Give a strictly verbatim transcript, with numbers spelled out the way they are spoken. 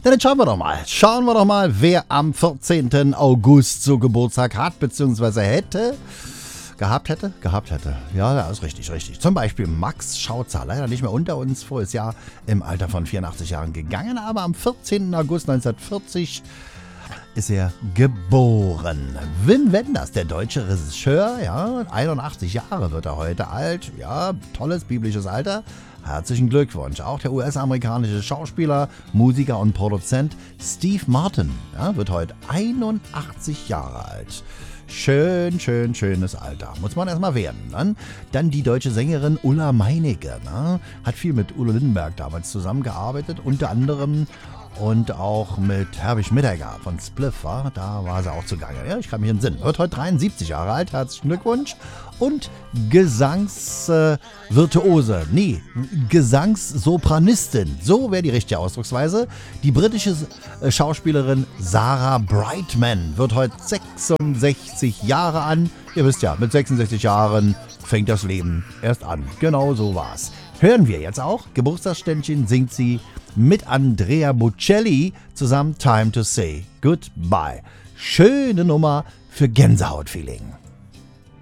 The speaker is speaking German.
Dann schauen wir doch mal. Schauen wir doch mal, wer am vierzehnten August so Geburtstag hat, beziehungsweise hätte. Gehabt hätte? Gehabt hätte. Ja, das ist richtig, richtig. Zum Beispiel Max Schautzer, leider nicht mehr unter uns, voriges Jahr im Alter von vierundachtzig Jahren gegangen, aber am vierzehnten August neunzehnhundertvierzig ist er geboren. Wim Wenders, der deutsche Regisseur, ja, einundachtzig Jahre wird er heute alt, ja, tolles biblisches Alter. Herzlichen Glückwunsch. Auch der U S-amerikanische Schauspieler, Musiker und Produzent Steve Martin, ja, wird heute einundachtzig Jahre alt. Schön, schön, schönes Alter. Muss man erstmal werden. Ne? Dann die deutsche Sängerin Ulla Meinecke. Ne? Hat viel mit Udo Lindenberg damals zusammengearbeitet, unter anderem und auch mit Herbie Schmidegger von Spliff, war, da war sie auch zugange. Ja, ich kann mich entsinnen. Wird heute dreiundsiebzig Jahre alt, herzlichen Glückwunsch. Und Gesangsvirtuose, äh, nee, Gesangssopranistin, so wäre die richtige Ausdrucksweise. Die britische äh, Schauspielerin Sarah Brightman wird heute sechsundsechzig Jahre an. Ihr wisst ja, mit sechsundsechzig Jahren fängt das Leben erst an. Genau so war's. Hören wir jetzt auch. Geburtstagsständchen singt sie mit Andrea Bocelli zusammen Time to Say Goodbye. Schöne Nummer für Gänsehautfeeling.